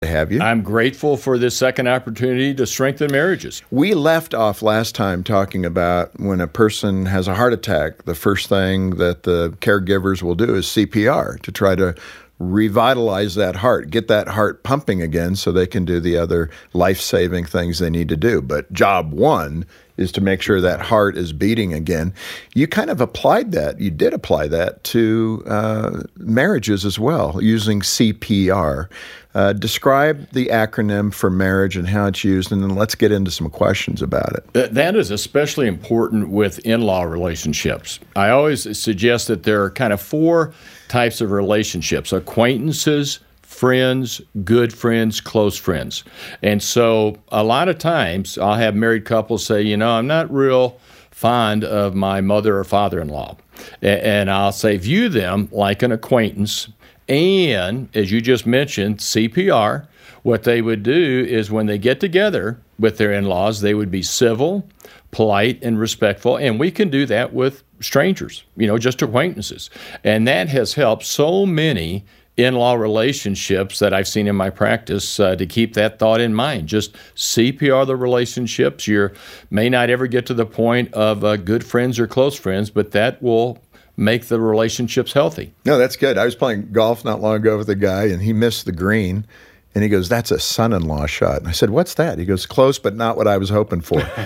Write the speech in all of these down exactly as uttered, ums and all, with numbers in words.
to have you. I'm grateful for this second opportunity to strengthen marriages. We left off last time talking about when a person has a heart attack, the first thing that the caregivers will do is C P R to try to revitalize that heart, get that heart pumping again so they can do the other life-saving things they need to do. But job one is to make sure that heart is beating again. You kind of applied that, you did apply that to uh, marriages as well, using C P R. Uh, describe the acronym for marriage and how it's used, and then let's get into some questions about it. That is especially important with in-law relationships. I always suggest that there are kind of four types of relationships: acquaintances, friends, good friends, close friends. And so a lot of times I'll have married couples say, you know, I'm not real fond of my mother or father-in-law. And I'll say, view them like an acquaintance. And as you just mentioned, C P R, what they would do is when they get together with their in-laws, they would be civil, polite, and respectful. And we can do that with strangers, you know, just acquaintances. And that has helped so many in-law relationships that I've seen in my practice uh, to keep that thought in mind. Just C P R the relationships. You may not ever get to the point of uh, good friends or close friends, but that will make the relationships healthy. No, that's good. I was playing golf not long ago with a guy, and he missed the green. And he goes, that's a son-in-law shot. And I said, what's that? He goes, close, but not what I was hoping for. so, so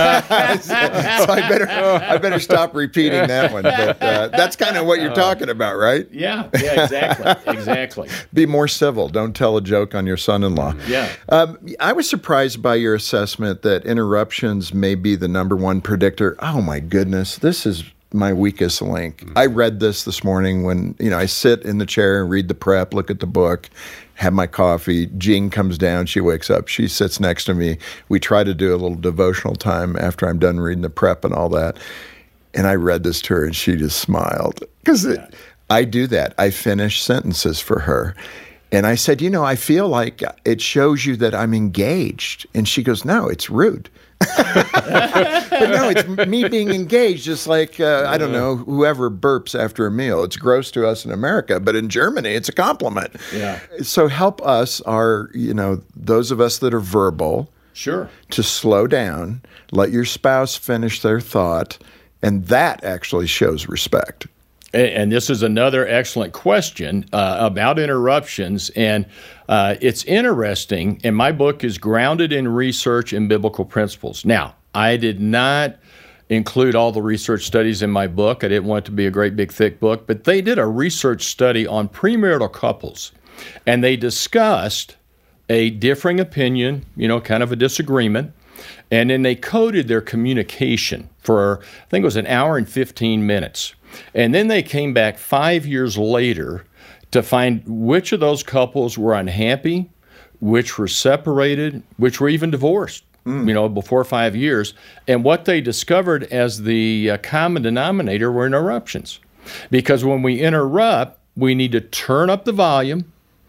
I better I better stop repeating that one. But uh, that's kind of what you're talking about, right? Yeah, yeah, exactly, exactly. Be more civil. Don't tell a joke on your son-in-law. Yeah. Um, I was surprised by your assessment that interruptions may be the number one predictor. Oh, my goodness. This is my weakest link. Mm-hmm. I read this this morning when, you know, I sit in the chair and read the prep, look at the book, have my coffee. Jean comes down. She wakes up. She sits next to me. We try to do a little devotional time after I'm done reading the prep and all that. And I read this to her, and she just smiled. Because yeah. I do that. I finish sentences for her. And I said, you know, I feel like it shows you that I'm engaged. And she goes, no, it's rude. But no, it's me being engaged, just like, uh, I don't know, whoever burps after a meal. It's gross to us in America, but in Germany, it's a compliment. Yeah. So help us, our, you know, those of us that are verbal, sure, to slow down, let your spouse finish their thought, and that actually shows respect. And this is another excellent question uh, about interruptions. And uh, it's interesting, and my book is grounded in research and biblical principles. Now, I did not include all the research studies in my book. I didn't want it to be a great big thick book, but they did a research study on premarital couples, and they discussed a differing opinion, you know, kind of a disagreement. And then they coded their communication for, I think it was an hour and fifteen minutes. And then they came back five years later to find which of those couples were unhappy, which were separated, which were even divorced, mm. you know, before five years. And what they discovered as the uh, common denominator were interruptions. Because when we interrupt, we need to turn up the volume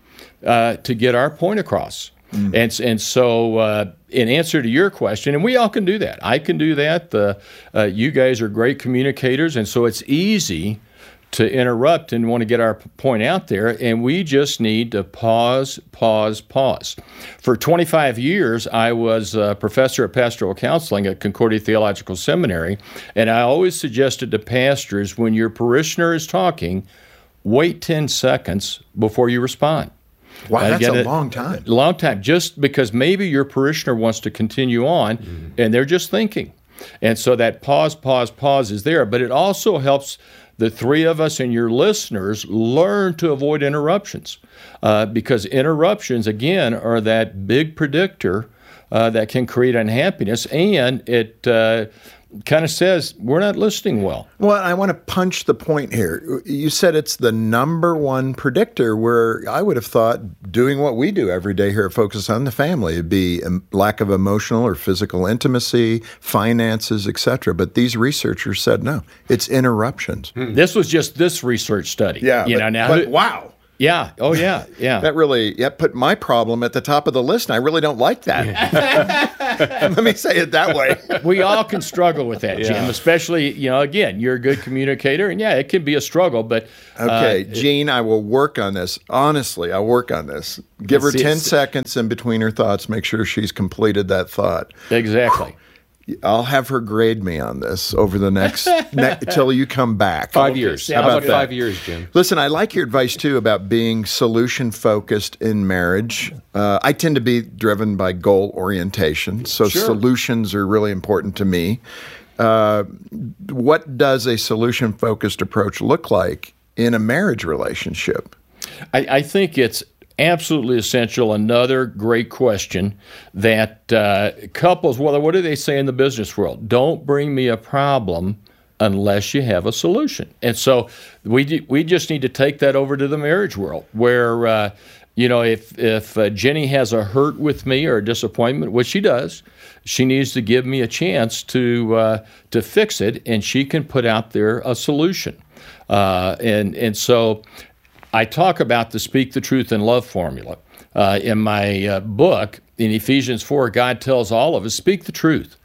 uh, to get our point across. Mm. And, and so uh, in answer to your question, and we all can do that. I can do that. The, uh, you guys are great communicators, and so it's easy to interrupt and want to get our point out there, and we just need to pause, pause, pause. For twenty-five years, I was a professor of pastoral counseling at Concordia Theological Seminary, and I always suggested to pastors, when your parishioner is talking, wait ten seconds before you respond. Wow, that's a long time. Long time, just because maybe your parishioner wants to continue on, mm-hmm. and they're just thinking. And so that pause, pause, pause is there, but it also helps the three of us and your listeners learn to avoid interruptions, uh, because interruptions, again, are that big predictor uh, that can create unhappiness, and it uh, kind of says we're not listening well. Well, I want to punch the point here. You said it's the number one predictor, where I would have thought doing what we do every day here at Focus on the Family would be a lack of emotional or physical intimacy, finances, et cetera. But these researchers said no, it's interruptions. Hmm. This was just this research study. Yeah, you but, know, now, but wow. Yeah. Oh, yeah. Yeah. That really yeah, put my problem at the top of the list, and I really don't like that. Let me say it that way. We all can struggle with that, Jim, Yeah. especially, you know, again, you're a good communicator, and yeah, it can be a struggle, but. Okay, uh, Gene, I will work on this. Honestly, I'll work on this. Give her See, ten it's- seconds in between her thoughts. Make sure she's completed that thought. Exactly. I'll have her grade me on this over the next ne- till you come back. Five Okay, years. sounds How about good. five years, Jim? Listen, I like your advice too about being solution focused in marriage. Uh, I tend to be driven by goal orientation, so Sure. solutions are really important to me. Uh, what does a solution focused approach look like in a marriage relationship? I, I think it's absolutely essential. Another great question that uh, couples, well, what do they say in the business world? Don't bring me a problem unless you have a solution. And so we do, we just need to take that over to the marriage world where, uh, you know, if, if uh, Jenny has a hurt with me or a disappointment, which she does, she needs to give me a chance to uh, to fix it, and she can put out there a solution. Uh, and and so I talk about the Speak the Truth in Love formula. Uh, in my uh, book, in Ephesians four, God tells all of us, speak the truth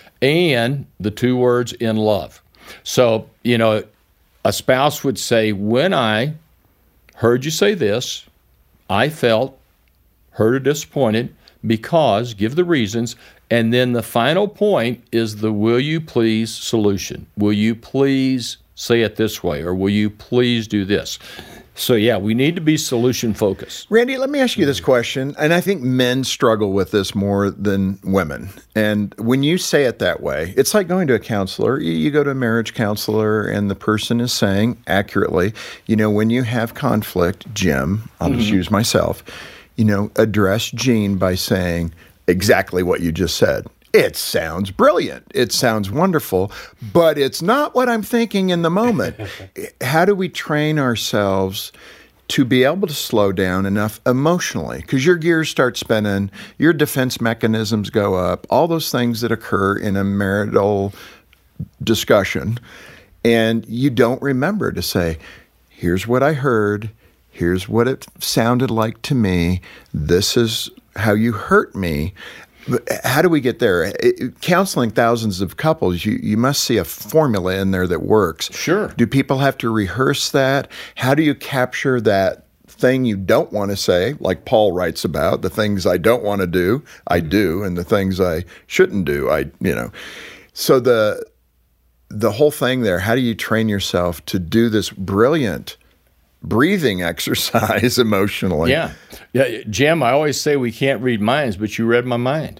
and the two words in love. So, you know, a spouse would say, when I heard you say this, I felt hurt or disappointed because, give the reasons, and then the final point is the will you please solution. Will you please say it this way, or will you please do this? So, yeah, we need to be solution focused. Randy, let me ask you this question, and I think men struggle with this more than women. And when you say it that way, it's like going to a counselor. You, you go to a marriage counselor, and the person is saying accurately, you know, when you have conflict, Jim, I'll just use myself, you know, address Gene by saying exactly what you just said. It sounds brilliant. It sounds wonderful, but it's not what I'm thinking in the moment. How do we train ourselves to be able to slow down enough emotionally? Because your gears start spinning, your defense mechanisms go up, all those things that occur in a marital discussion, and you don't remember to say, here's what I heard, here's what it sounded like to me, this is how you hurt me. How do we get there? It, counseling thousands of couples, you, you must see a formula in there that works. Sure. Do people have to rehearse that? How do you capture that thing you don't want to say, like Paul writes about, the things I don't want to do, I do, and the things I shouldn't do, I, you know. So the the whole thing there, how do you train yourself to do this brilliant breathing exercise emotionally? Yeah. Yeah, Jim, I always say we can't read minds, but you read my mind.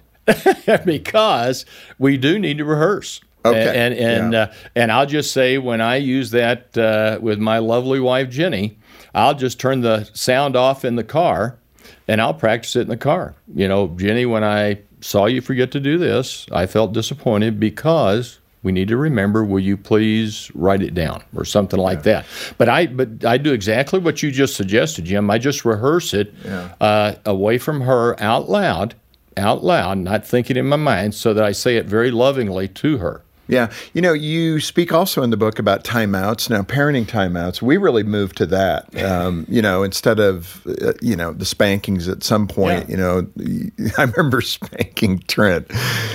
Because we do need to rehearse. Okay. And and Yeah. uh, and I'll just say when I use that uh, with my lovely wife Jenny, I'll just turn the sound off in the car, and I'll practice it in the car. You know, Jenny, when I saw you forget to do this, I felt disappointed because we need to remember, will you please write it down, or something like that. But I but I do exactly what you just suggested, Jim. I just rehearse it Yeah. uh, away from her out loud, out loud, not thinking in my mind, so that I say it very lovingly to her. Yeah. You know, you speak also in the book about timeouts. Now, parenting timeouts, we really moved to that. Um, you know, instead of, uh, you know, the spankings at some point, Yeah. you know, I remember spanking Trent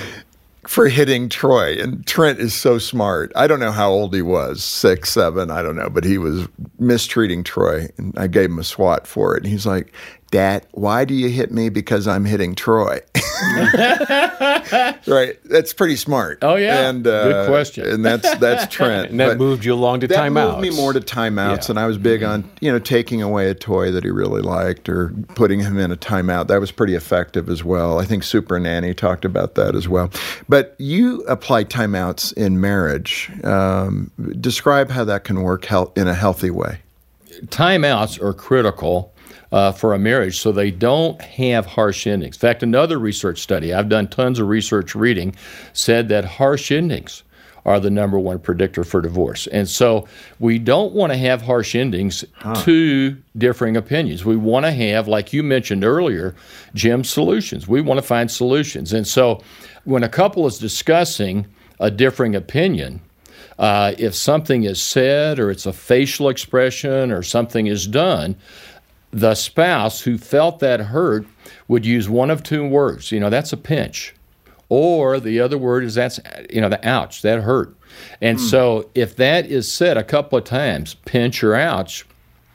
for hitting Troy. And Trent is so smart. I don't know how old he was, six, seven, I don't know, but he was mistreating Troy. And I gave him a swat for it. And he's like, Dad, why do you hit me? Because I'm hitting Troy. Right. That's pretty smart. Oh, yeah. And, uh, Good question. And that's that's Trent. And that But moved you along to that timeouts. moved me more to timeouts, Yeah. and I was big on, you know, taking away a toy that he really liked or putting him in a timeout. That was pretty effective as well. I think Super Nanny talked about that as well. But you apply timeouts in marriage. Um, describe how that can work hel- in a healthy way. Timeouts are critical uh, for a marriage so they don't have harsh endings. In fact, another research study, I've done tons of research reading, said that harsh endings are the number one predictor for divorce. And so we don't want to have harsh endings to differing opinions. We want to have, like you mentioned earlier, Jim, solutions. We want to find solutions. And so when a couple is discussing a differing opinion, Uh, if something is said or it's a facial expression or something is done, the spouse who felt that hurt would use one of two words. You know, that's a pinch. Or the other word is that's, you know, the ouch, that hurt. And mm. so if that is said a couple of times, pinch or ouch,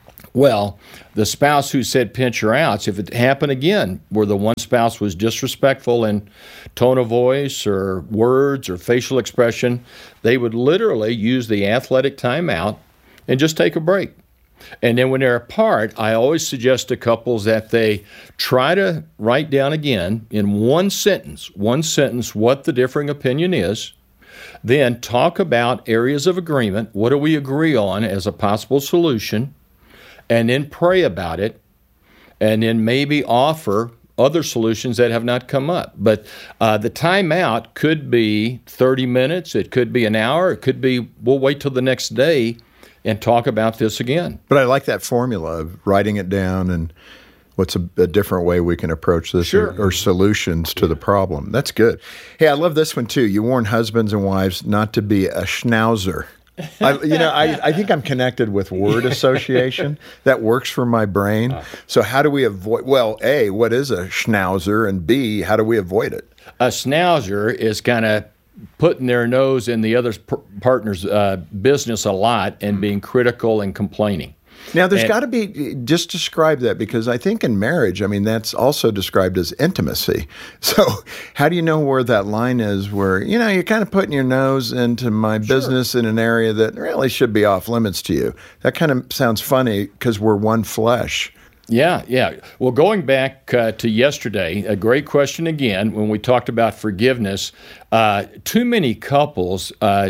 well, the spouse who said pinch or ouch, if it happened again where the one spouse was disrespectful in tone of voice or words or facial expression, they would literally use the athletic timeout and just take a break. And then when they're apart, I always suggest to couples that they try to write down again in one sentence, one sentence, what the differing opinion is. Then talk about areas of agreement. What do we agree on as a possible solution? And then pray about it. And then maybe offer other solutions that have not come up. But uh, the timeout could be thirty minutes. It could be an hour. It could be, we'll wait till the next day and talk about this again. But I like that formula of writing it down and what's a, a different way we can approach this, sure. or, or solutions to the problem. That's good. Hey, I love this one too. You warn husbands and wives not to be a schnauzer. I, you know, I, I think I'm connected with word association. That works for my brain. So how do we avoid, well, A, what is a schnauzer? And B, how do we avoid it? A schnauzer is kind of putting their nose in the other partner's uh, business a lot and being critical and complaining. Now, there's got to be, just describe that, because I think in marriage, I mean, that's also described as intimacy. So how do you know where that line is where, you know, you're kind of putting your nose into my sure. business in an area that really should be off limits to you? That kind of sounds funny because we're one flesh. Yeah, yeah. Well, going back uh, to yesterday, a great question again, when we talked about forgiveness, uh, too many couples uh,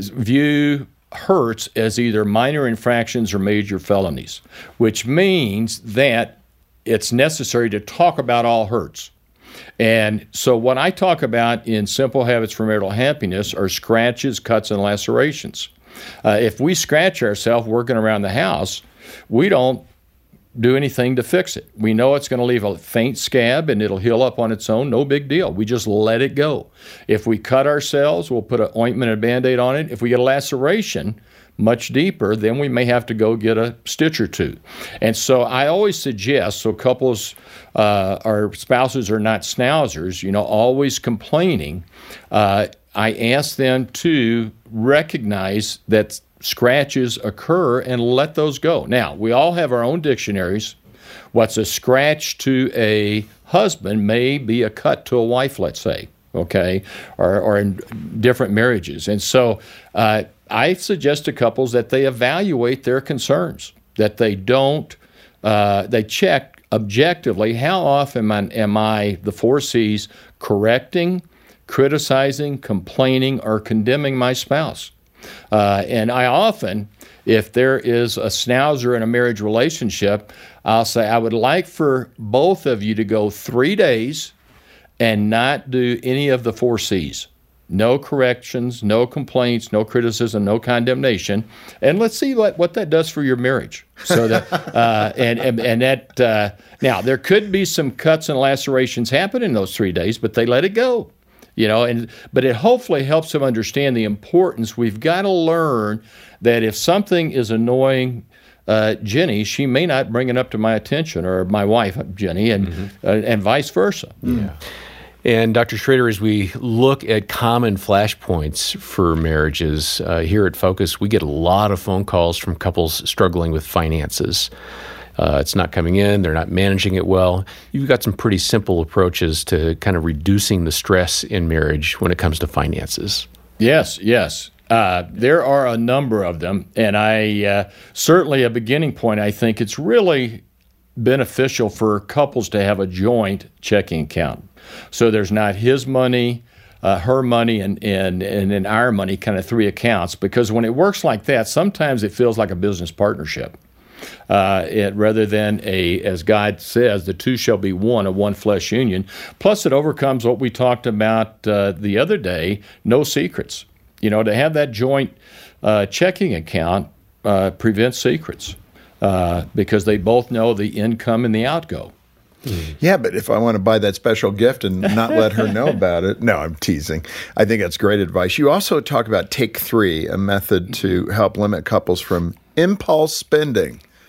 view hurts as either minor infractions or major felonies, which means that it's necessary to talk about all hurts. And so what I talk about in Simple Habits for Marital Happiness are scratches, cuts, and lacerations. Uh, if we scratch ourselves working around the house, we don't do anything to fix it. We know it's going to leave a faint scab and it'll heal up on its own. No big deal. We just let it go. If we cut ourselves, we'll put an ointment and a Band-Aid on it. If we get a laceration much deeper, then we may have to go get a stitch or two. And so I always suggest, so couples uh, or spouses are not schnauzers, you know, always complaining, uh, I ask them to recognize that scratches occur and let those go. Now, we all have our own dictionaries. What's a scratch to a husband may be a cut to a wife, let's say, okay, or, or in different marriages. And so uh, I suggest to couples that they evaluate their concerns, that they don't, uh, they check objectively, how often am I, am I, the four C's, correcting, criticizing, complaining, or condemning my spouse? Uh, and I often, if there is a schnauzer in a marriage relationship, I'll say, I would like for both of you to go three days and not do any of the four C's. No corrections, no complaints, no criticism, no condemnation. And let's see what, what that does for your marriage. So that, uh, and, and, and that, uh, now, there could be some cuts and lacerations happen in those three days, but they let it go. You know, and but it hopefully helps them understand the importance. We've got to learn that if something is annoying uh, Jenny, she may not bring it up to my attention, or my wife, Jenny, and mm-hmm. uh, and vice versa. Yeah. And Doctor Schrader, as we look at common flashpoints for marriages, uh, here at Focus, we get a lot of phone calls from couples struggling with finances. Uh, it's not coming in, they're not managing it well. You've got some pretty simple approaches to kind of reducing the stress in marriage when it comes to finances. Yes, yes. Uh, there are a number of them, and I uh, certainly a beginning point, I think it's really beneficial for couples to have a joint checking account. So there's not his money, uh, her money, and, and, and then our money, kind of three accounts, because when it works like that, sometimes it feels like a business partnership. Uh, it, rather than a, as God says, the two shall be one, a one flesh union. Plus, it overcomes what we talked about uh, the other day, no secrets. You know, to have that joint uh, checking account uh, prevents secrets uh, because they both know the income and the outgo. Yeah, but if I want to buy that special gift and not let her know about it, no, I'm teasing. I think that's great advice. You also talk about Take Three, a method to help limit couples from impulse spending.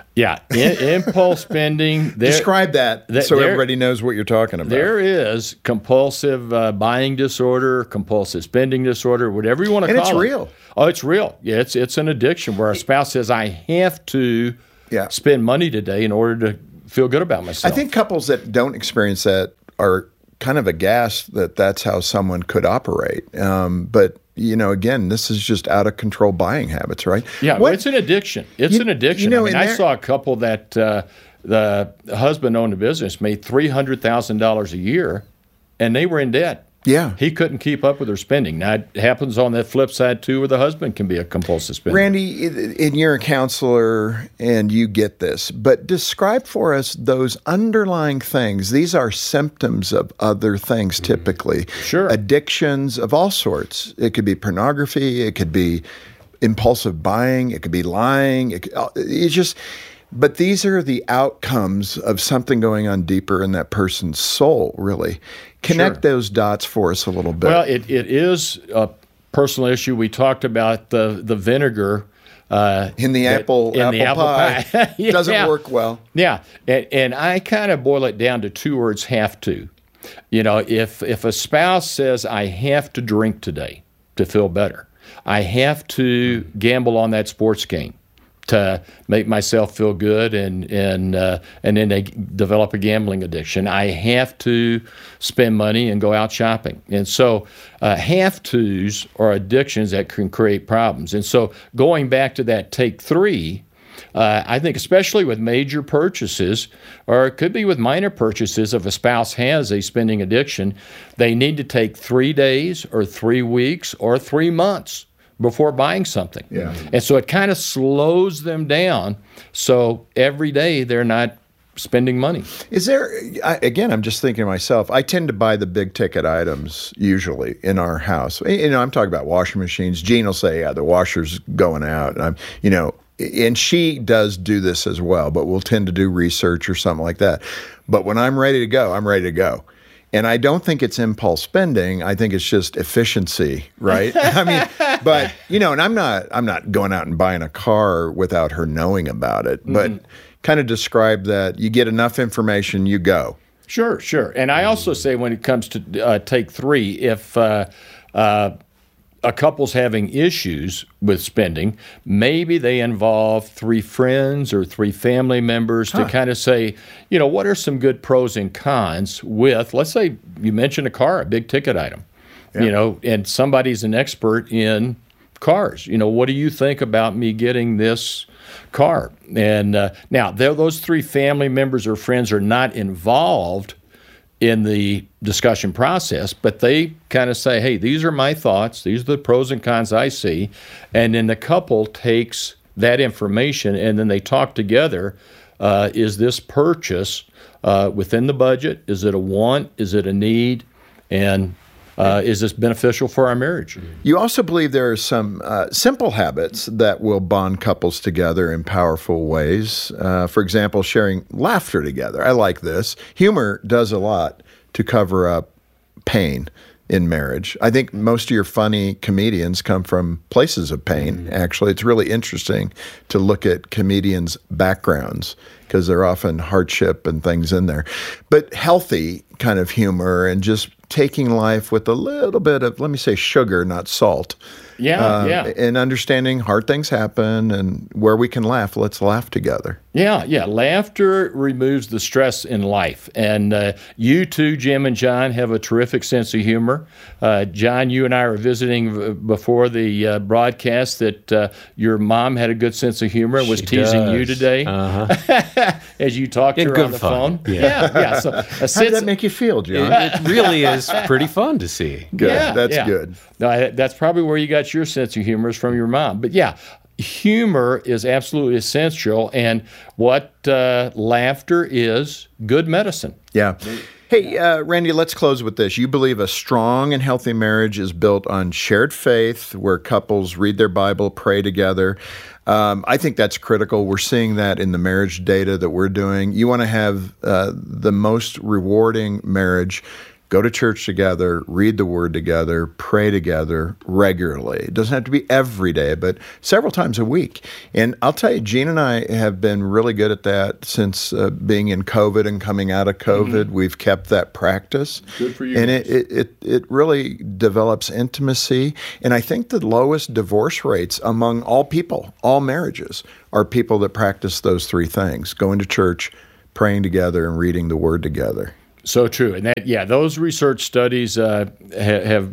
Yeah, in, impulse spending. There, Describe that there, so there, everybody knows what you're talking about. There is compulsive uh, buying disorder, compulsive spending disorder, whatever you want to and call it. And it's real. Oh, it's real. Yeah, it's it's an addiction where a spouse says, I have to yeah. spend money today in order to feel good about myself. I think couples that don't experience that are kind of aghast that that's how someone could operate. Um, but you know, again, this is just out of control buying habits, right? Yeah, what, it's an addiction. It's you, an addiction. You know, I mean, I saw a couple that uh, the husband owned a business, made three hundred thousand dollars a year, and they were in debt. Yeah. He couldn't keep up with their spending. Now, it happens on that flip side, too, where the husband can be a compulsive spender. Randy, and you're a counselor, and you get this, but describe for us those underlying things. These are symptoms of other things, typically. Sure. Addictions of all sorts. It could be pornography. It could be impulsive buying. It could be lying. It could, it's just... But these are the outcomes of something going on deeper in that person's soul, really. Connect Sure. those dots for us a little bit. Well, it, it is a personal issue. We talked about the, the vinegar. Uh, in the that, apple, in apple the apple pie. pie. yeah. Doesn't work well. Yeah, and, and I kind of boil it down to two words, have to. You know, if if a spouse says, I have to drink today to feel better, I have to gamble on that sports game to make myself feel good, and and uh, and then they develop a gambling addiction. I have to spend money and go out shopping, and so uh, have-tos are addictions that can create problems. And so going back to that take three, uh, I think especially with major purchases, or it could be with minor purchases, if a spouse has a spending addiction, they need to take three days or three weeks or three months before buying something. Yeah. And so it kind of slows them down, so every day they're not spending money. Is there, I, again, I'm just thinking to myself, I tend to buy the big ticket items usually in our house. You know, I'm talking about washing machines. Jean will say, yeah, the washer's going out. And I'm, you know, and she does do this as well, but we'll tend to do research or something like that. But when I'm ready to go, I'm ready to go. And I don't think it's impulse spending. I think it's just efficiency, right? I mean, but you know, and I'm not, I'm not going out and buying a car without her knowing about it. Mm-hmm. But kind of describe that. You get enough information, you go. Sure, sure. And I also say when it comes to uh, take three, if uh, uh, a couple's having issues with spending, maybe they involve three friends or three family members huh. to kind of say, you know, what are some good pros and cons with, let's say you mentioned a car, a big ticket item, yeah. you know, and somebody's an expert in cars. You know, what do you think about me getting this car? And uh, now, those three family members or friends are not involved in the discussion process, but they kind of say, hey, these are my thoughts. These are the pros and cons I see. And then the couple takes that information and then they talk together. Uh, is this purchase uh, within the budget? Is it a want? Is it a need? And Uh, is this beneficial for our marriage? You also believe there are some uh, simple habits that will bond couples together in powerful ways. Uh, for example, sharing laughter together. I like this. Humor does a lot to cover up pain in marriage. I think most of your funny comedians come from places of pain, mm-hmm. actually. It's really interesting to look at comedians' backgrounds because there are often hardship and things in there. But healthy kind of humor and just taking life with a little bit of, let me say, sugar, not salt. Yeah, uh, yeah. And understanding hard things happen and where we can laugh, let's laugh together. Yeah, yeah. Laughter removes the stress in life. And uh, you too, Jim and John, have a terrific sense of humor. Uh, John, you and I were visiting before the uh, broadcast that uh, your mom had a good sense of humor, was she teasing does. you today uh-huh. as you talked to In her good on the fun. phone. Yeah, yeah. yeah. So, a How sense, did that make you feel, John? It, it really is pretty fun to see. Good. Yeah, That's yeah. good. No, I, that's probably where you got your sense of humor is from your mom. But yeah, humor is absolutely essential. And what uh, laughter is, good medicine. Yeah. Hey, uh, Randy, let's close with this. You believe a strong and healthy marriage is built on shared faith, where couples read their Bible, pray together. Um, I think that's critical. We're seeing that in the marriage data that we're doing. You want to have uh, the most rewarding marriage. go to church together, read the Word together, pray together regularly. It doesn't have to be every day, but several times a week. And I'll tell you, Gene and I have been really good at that since uh, being in COVID and coming out of COVID. Mm-hmm. We've kept that practice. Good for you. And it, it, it, it really develops intimacy. And I think the lowest divorce rates among all people, all marriages, are people that practice those three things: going to church, praying together, and reading the Word together. So true. And that, yeah, those research studies uh, ha- have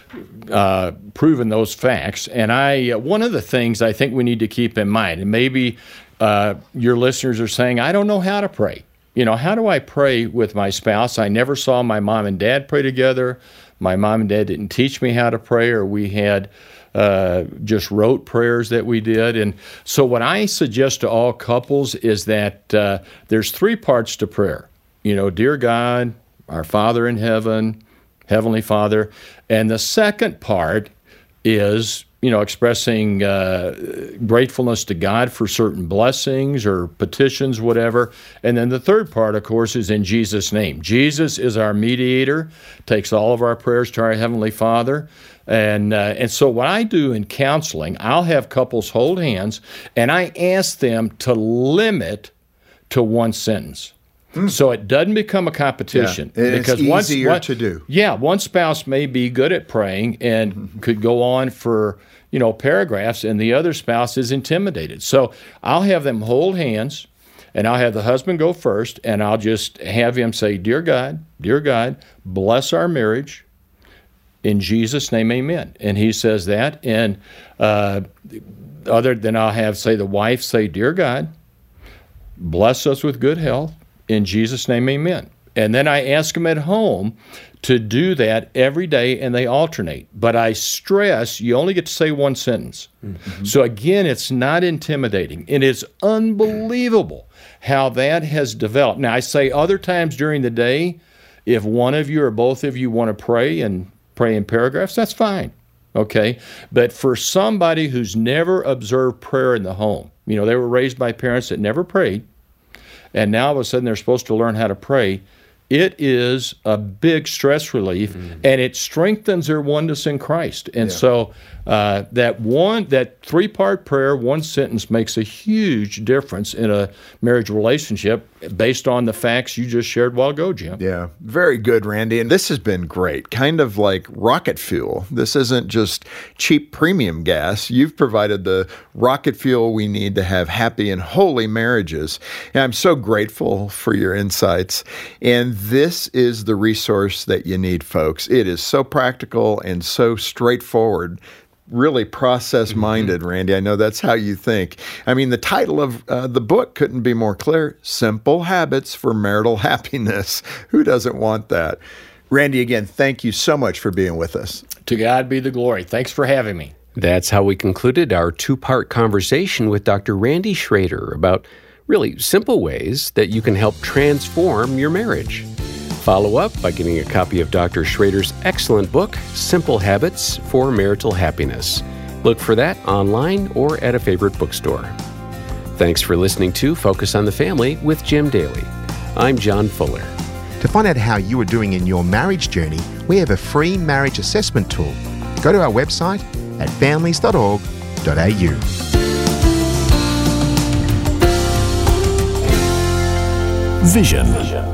uh, proven those facts. And I, uh, one of the things I think we need to keep in mind, and maybe uh, your listeners are saying, I don't know how to pray. You know, how do I pray with my spouse? I never saw my mom and dad pray together. My mom and dad didn't teach me how to pray, or we had uh, just rote prayers that we did. And so what I suggest to all couples is that uh, there's three parts to prayer. You know, dear God, our Father in heaven, Heavenly Father. And the second part is, you know, expressing uh, gratefulness to God for certain blessings or petitions, whatever. And then the third part, of course, is in Jesus' name. Jesus is our mediator, takes all of our prayers to our Heavenly Father. And uh, and so what I do in counseling, I'll have couples hold hands, and I ask them to limit to one sentence. So it doesn't become a competition. Yeah, and because it's once, easier one, to do. Yeah, one spouse may be good at praying and mm-hmm. could go on for, you know, paragraphs, and the other spouse is intimidated. So I'll have them hold hands, and I'll have the husband go first, and I'll just have him say, Dear God, dear God, bless our marriage. In Jesus' name, amen. And he says that. And uh, other than I'll have, say, the wife say, Dear God, bless us with good health. In Jesus' name, amen. And then I ask them at home to do that every day, and they alternate. But I stress you only get to say one sentence. Mm-hmm. So again, it's not intimidating. And it's unbelievable how that has developed. Now, I say other times during the day, if one of you or both of you want to pray and pray in paragraphs, that's fine. Okay? But for somebody who's never observed prayer in the home, you know, they were raised by parents that never prayed, and now all of a sudden they're supposed to learn how to pray, it is a big stress relief, mm-hmm. and it strengthens their oneness in Christ. And yeah. so uh, that one, that three-part prayer, one sentence, makes a huge difference in a marriage relationship based on the facts you just shared a while ago, Jim. Yeah, very good, Randy. And this has been great, kind of like rocket fuel. This isn't just cheap premium gas. You've provided the rocket fuel we need to have happy and holy marriages. And I'm so grateful for your insights. And this is the resource that you need, folks. It is so practical and so straightforward. Really process-minded, mm-hmm. Randy. I know that's how you think. I mean, the title of uh, the book couldn't be more clear. Simple Habits for Marital Happiness. Who doesn't want that? Randy, again, thank you so much for being with us. To God be the glory. Thanks for having me. That's how we concluded our two-part conversation with Doctor Randy Schrader about really simple ways that you can help transform your marriage. Follow up by getting a copy of Doctor Schrader's excellent book, Simple Habits for Marital Happiness. Look for that online or at a favorite bookstore. Thanks for listening to Focus on the Family with Jim Daly. I'm John Fuller. To find out how you are doing in your marriage journey, we have a free marriage assessment tool. Go to our website at families dot org dot a u. Vision.